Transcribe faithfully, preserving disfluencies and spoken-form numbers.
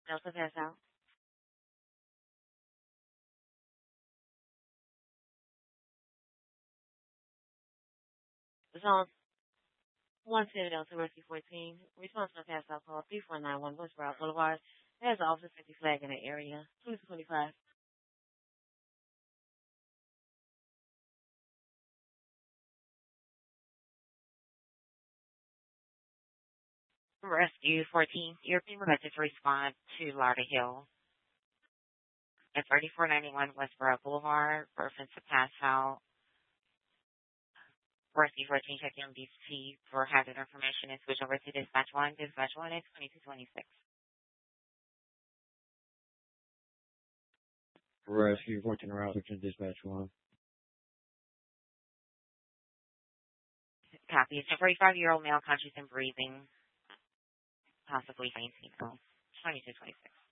Delta pass out. Zone one City Delta Rescue fourteen. Response to pass out call three four nine one Westboro Boulevard. There's an Officer fifty flag in the area. two twenty-five. Rescue fourteen, you're being requested to respond to Lauderhill at thirty-four ninety-one Westboro Boulevard. Reference to pass out. Rescue fourteen, check in D C for hazard information and switch over to dispatch one. Dispatch one is twenty-two twenty-six. Rescue fourteen around to dispatch one. Copy. It's a forty-five-year-old male conscious and breathing, possibly fainting. So twenty-two twenty-six.